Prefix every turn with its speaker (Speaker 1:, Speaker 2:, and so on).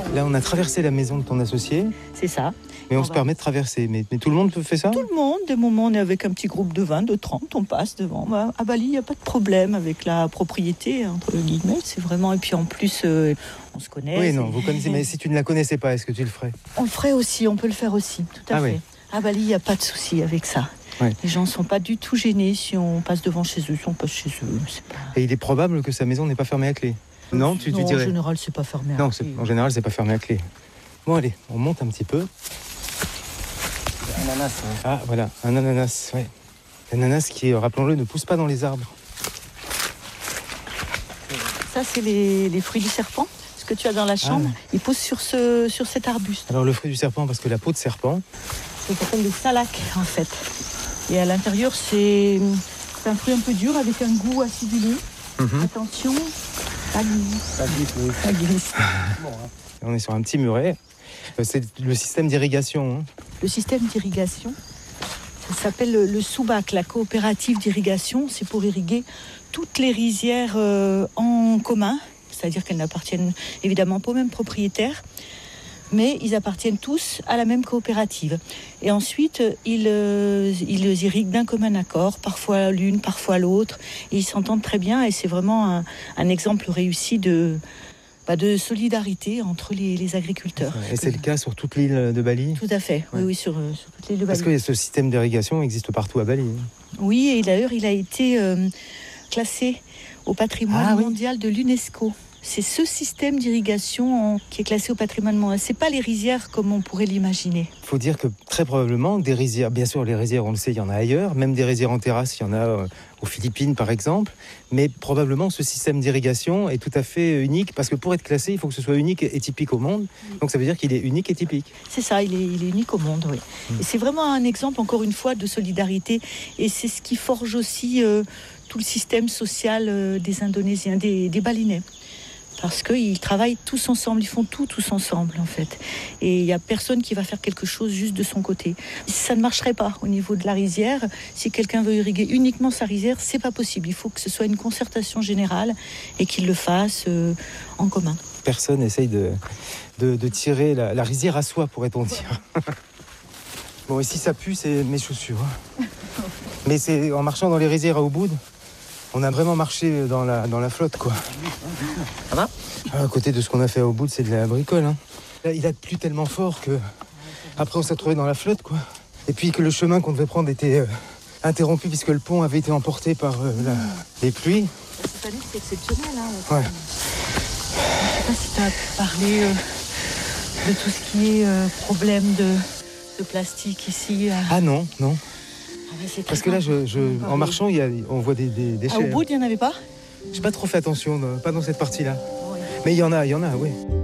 Speaker 1: Là, on a traversé la maison de ton associé,
Speaker 2: C'est ça.
Speaker 1: mais on se permet de traverser. Mais tout le monde peut faire ça ?
Speaker 2: Tout le monde, des moments on est avec un petit groupe de 20, de 30, on passe devant. À Bali, il n'y a pas de problème avec la propriété, entre guillemets. C'est vraiment... Et puis en plus, on se connaît.
Speaker 1: Oui, non, vous connaissez. Mais si tu ne la connaissais pas, est-ce que tu le ferais ?
Speaker 2: On le ferait aussi, on peut le faire aussi, tout à fait.
Speaker 1: Oui.
Speaker 2: À Bali, il n'y a pas de souci avec ça.
Speaker 1: Ouais.
Speaker 2: Les gens ne sont pas du tout gênés si on passe devant chez eux, si on passe chez eux. C'est pas...
Speaker 1: Et il est probable que sa maison n'est pas fermée à clé. Non, tu
Speaker 2: Non, en
Speaker 1: dirais.
Speaker 2: général, c'est pas fermé.
Speaker 1: Non, en général, c'est pas fermé à clé. Bon, allez, on monte un petit peu.
Speaker 3: Ananas.
Speaker 1: Ah, voilà, un ananas, ouais. L'ananas qui, rappelons-le, ne pousse pas dans les arbres.
Speaker 2: Ça, c'est les fruits du serpent. Ce que tu as dans la chambre, ils poussent sur cet arbuste.
Speaker 1: Alors, le fruit du serpent, parce que la peau de serpent...
Speaker 2: Ça s'appelle le salak, en fait. Et à l'intérieur, c'est un fruit un peu dur, avec un goût acidulé. Attention, ça glisse. Ça glisse.
Speaker 1: On est sur un petit muret. C'est le système d'irrigation.
Speaker 2: Le système d'irrigation, ça s'appelle le SUBAC, la coopérative d'irrigation. C'est pour irriguer toutes les rizières en commun, c'est-à-dire qu'elles n'appartiennent évidemment pas au même propriétaire, mais ils appartiennent tous à la même coopérative. Et ensuite, ils irriguent d'un commun accord, parfois l'une, parfois l'autre, et ils s'entendent très bien, et c'est vraiment un exemple réussi de solidarité entre les agriculteurs.
Speaker 1: Et c'est le cas sur toute l'île de Bali ?
Speaker 2: Tout à fait,
Speaker 1: Ouais.
Speaker 2: oui, sur toute l'île de Bali.
Speaker 1: Parce que ce système d'irrigation existe partout à Bali.
Speaker 2: Oui, et d'ailleurs, il a été classé au patrimoine mondial de l'UNESCO. C'est ce système d'irrigation qui est classé au patrimoine mondial. Ce n'est pas les rizières comme on pourrait l'imaginer.
Speaker 1: Il faut dire que très probablement, des rizières, bien sûr les rizières, on le sait, il y en a ailleurs, même des rizières en terrasse, il y en a aux Philippines par exemple, mais probablement ce système d'irrigation est tout à fait unique, parce que pour être classé, il faut que ce soit unique et typique au monde, donc ça veut dire qu'il est unique et typique.
Speaker 2: C'est ça, il est unique au monde, oui. Et c'est vraiment un exemple, encore une fois, de solidarité, et c'est ce qui forge aussi tout le système social des Indonésiens, des Balinais. Parce qu'ils travaillent tous ensemble, ils font tout tous ensemble en fait. Et il n'y a personne qui va faire quelque chose juste de son côté. Ça ne marcherait pas au niveau de la rizière. Si quelqu'un veut irriguer uniquement sa rizière, c'est pas possible. Il faut que ce soit une concertation générale et qu'il le fasse en commun.
Speaker 1: Personne essaye de tirer la rizière à soi, pourrait-on dire. Bon, et si ça pue, c'est mes chaussures. Mais c'est en marchant dans les rizières à Ubud, on a vraiment marché dans la flotte, quoi.
Speaker 3: Ça va ?
Speaker 1: À côté de ce qu'on a fait à Ubud, c'est de la bricole. Là, il a plu tellement fort que après on s'est retrouvé dans la flotte, quoi. Et puis que le chemin qu'on devait prendre était interrompu puisque le pont avait été emporté par les pluies.
Speaker 2: Cette année, c'est exceptionnel.
Speaker 1: Ouais.
Speaker 2: Je ne sais pas si tu as pu parler de tout ce qui est problème de plastique ici.
Speaker 1: Ah non.
Speaker 2: C'est
Speaker 1: Parce que là, en marchant, on voit des déchets.
Speaker 2: Au bout, il n'y en avait pas ?
Speaker 1: J'ai pas trop fait attention, pas dans cette partie-là.
Speaker 2: Oui.
Speaker 1: Mais il y en a, oui.